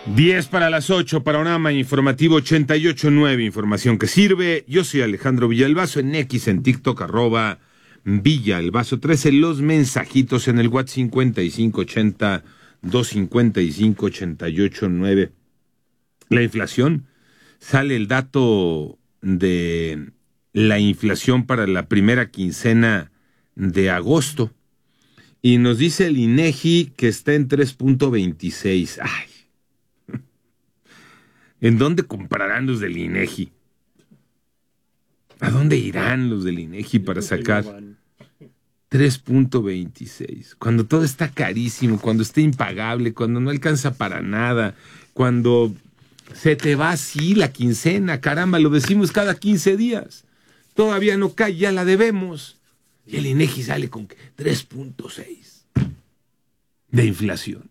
10 para las 8, Panorama Informativo 88.9, información que sirve. Yo soy Alejandro Villalbazo, en X, en TikTok, @Villalbazo13, los mensajitos en el WhatsApp 5580-255-88.9. La inflación, sale el dato de la inflación para la primera quincena de agosto, y nos dice el INEGI que está en 3.26. ¡Ay! ¿En dónde comprarán los del INEGI? ¿A dónde irán los del INEGI para sacar 3.26? Cuando todo está carísimo, cuando está impagable, cuando no alcanza para nada, cuando se te va así la quincena, caramba, lo decimos cada 15 días. Todavía no cae, ya la debemos. Y el INEGI sale con 3.6 de inflación.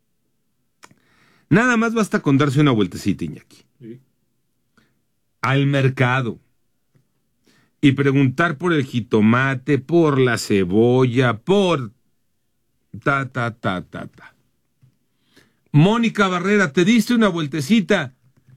Nada más basta con darse una vueltecita, Iñaki, sí, al mercado y preguntar por el jitomate, por la cebolla, por ta. Mónica Barrera, te diste una vueltecita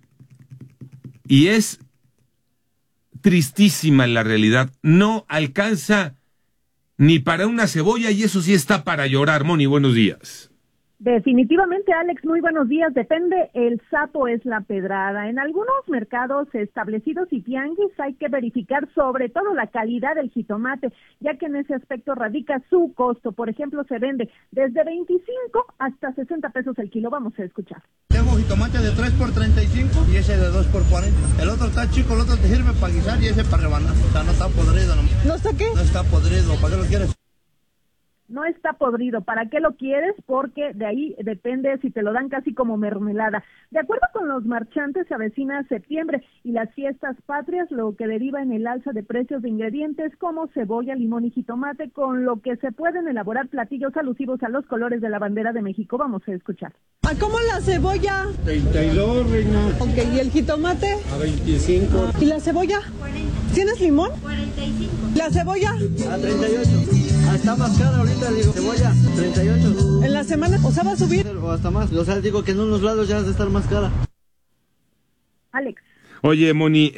y es tristísima la realidad. No alcanza ni para una cebolla y eso sí está para llorar. Moni, buenos días. Definitivamente, Alex, muy buenos días. Depende, el sapo es la pedrada. En algunos mercados establecidos y tianguis hay que verificar sobre todo la calidad del jitomate, ya que en ese aspecto radica su costo. Por ejemplo, se vende desde 25 hasta 60 pesos el kilo. Vamos a escuchar. Tengo jitomate de 3 por 35 y ese de 2 por 40. El otro está chico, el otro te sirve para guisar y ese para rebanar. O sea, no está podrido. ¿No está qué? No está podrido. ¿Para qué lo quieres? No está podrido. ¿Para qué lo quieres? Porque de ahí depende si te lo dan casi como mermelada. De acuerdo con los marchantes, se avecina septiembre y las fiestas patrias, lo que deriva en el alza de precios de ingredientes como cebolla, limón y jitomate, con lo que se pueden elaborar platillos alusivos a los colores de la bandera de México. Vamos a escuchar. ¿A cómo la cebolla? 32, reina. Ok, ¿y el jitomate? A 25. ¿Y la cebolla? 40. ¿Tienes limón? 45. ¿La cebolla? A 38. Está más cara ahorita, digo, cebolla, 38. ¿En la semana? O sea, ¿va a subir? O hasta más. O sea, digo que en unos lados ya has de estar más cara. Alex. Oye, Moni,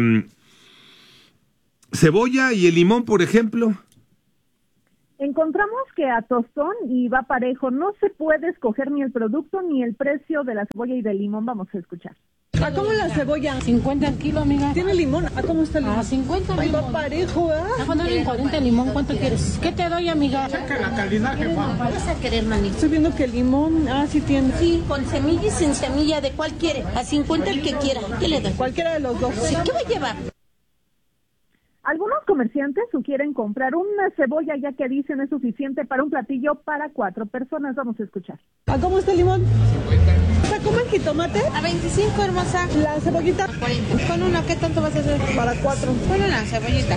cebolla y el limón, por ejemplo. Encontramos que a tostón y va parejo. No se puede escoger ni el producto ni el precio de la cebolla y del limón. Vamos a escuchar. ¿A cómo la cebolla? 50 el kilo, amiga. ¿Tiene limón? ¿A cómo está el limón? A 50 Ay, limón. va parejo, ¿eh? A ponerle en 40 limón, ¿cuánto quieres? ¿Qué te doy, amiga? Checa la calidad, jefa. Vas a querer, manito. Estoy viendo que el limón, sí tiene. Sí, con semilla y sin semilla, ¿de cuál quiere? A 50 el que quiera. ¿Qué le doy? Cualquiera de los dos. Sí, ¿qué va a llevar? Algunos comerciantes sugieren comprar una cebolla, ya que dicen es suficiente para un platillo para 4 personas. Vamos a escuchar. ¿A cómo está el limón? 50. ¿Cómo el jitomate? A 25, hermosa. ¿La cebollita? 40. Con una, ¿qué tanto vas a hacer? Para 4. Con una cebollita.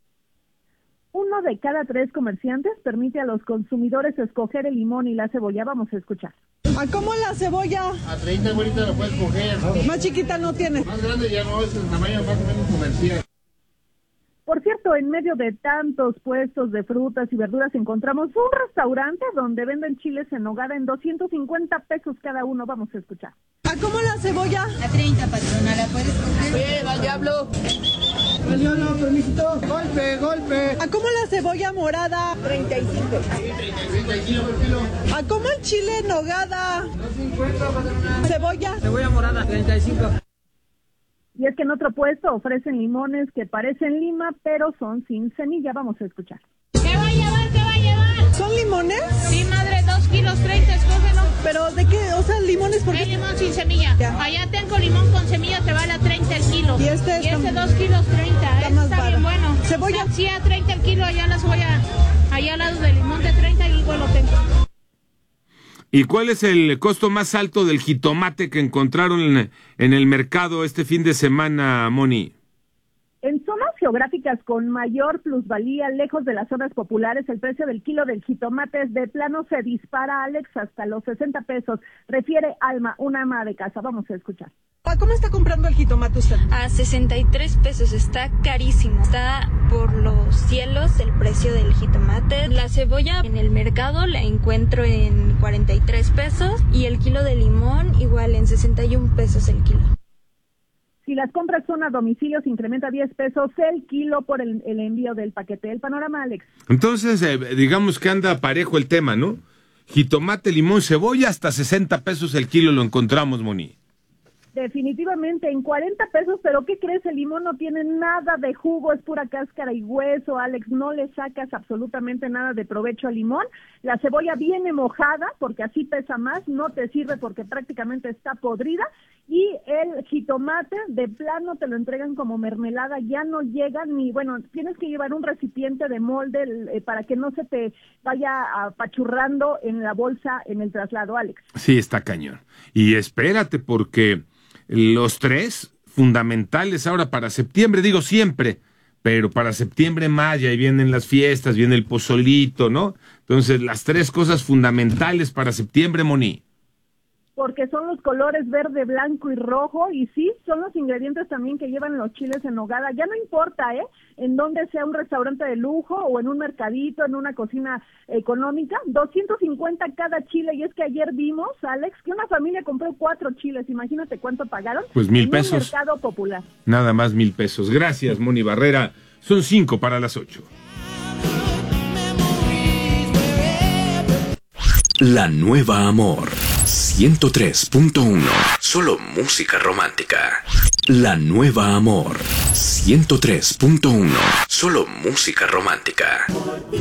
1 de cada 3 comerciantes permite a los consumidores escoger el limón y la cebolla. Vamos a escuchar. ¿A cómo la cebolla? A 30, ahorita lo puedes coger. Más chiquita no tiene. Más grande ya no, es el tamaño más o menos comercial. Por cierto, en medio de tantos puestos de frutas y verduras encontramos un restaurante donde venden chiles en nogada en 250 pesos cada uno. Vamos a escuchar. ¿A cómo la cebolla? A 30, patrona, ¿la puedes coger? ¡Bien, al diablo! No, permisito. Golpe. ¿A cómo la cebolla morada? 35. 35 por kilo. ¿A cómo el chile en nogada? 250, patrona. ¿Cebolla? Cebolla morada, 35. Y es que en otro puesto ofrecen limones que parecen lima, pero son sin semilla. Vamos a escuchar. ¿Qué va a llevar? ¿Qué va a llevar? ¿Son limones? Sí, madre, 2 kilos 30, escógelo. ¿Pero de qué? O sea, limones porque... El limón sin semilla. Ya. Allá tengo limón con semilla, te vale a 30 el kilo. Y este está- 2 kilos 30. está más Está bien barato. bueno. ¿Cebolla? Sí, a 30 el kilo, allá la cebolla. Allá al lado del limón de 30 y igual lo tengo. ¿Y cuál es el costo más alto del jitomate que encontraron en el mercado este fin de semana, Moni? En zonas geográficas con mayor plusvalía, lejos de las zonas populares, el precio del kilo del jitomate de plano se dispara, Alex, hasta los 60 pesos. Refiere Alma, una ama de casa. Vamos a escuchar. ¿A cómo está comprando el jitomate usted? A 63 pesos, está carísimo. Está por los cielos el precio del jitomate. La cebolla en el mercado la encuentro en 43 pesos y el kilo de limón igual en 61 pesos el kilo. Si las compras son a domicilio, se incrementa 10 pesos el kilo por el envío del paquete. El panorama, Alex. Entonces, digamos que anda parejo el tema, ¿no? Jitomate, limón, cebolla, hasta 60 pesos el kilo lo encontramos, Moni. Definitivamente en 40 pesos, pero ¿qué crees? El limón no tiene nada de jugo, es pura cáscara y hueso, Alex, no le sacas absolutamente nada de provecho al limón. La cebolla viene mojada, porque así pesa más, no te sirve porque prácticamente está podrida, y el jitomate de plano te lo entregan como mermelada, ya no llega ni, bueno, tienes que llevar un recipiente de molde para que no se te vaya apachurrando en la bolsa en el traslado, Alex. Sí, está cañón. Y espérate, porque los tres fundamentales ahora para septiembre, digo siempre, pero para septiembre más, y ahí vienen las fiestas, viene el pozolito, ¿no? Entonces, las tres cosas fundamentales para septiembre, Moni. Porque son los colores verde, blanco y rojo, y sí, son los ingredientes también que llevan los chiles en nogada. Ya no importa, en donde sea un restaurante de lujo o en un mercadito, en una cocina económica, 250 cada chile, y es que ayer vimos, Alex, que una familia compró 4 chiles, imagínate cuánto pagaron. Pues 1,000 en pesos. Un mercado popular. Nada más 1,000 pesos. Gracias, Moni Barrera. Son 5 para las 8. La Nueva Amor 103.1. Solo música romántica. La Nueva Amor 103.1. Solo música romántica.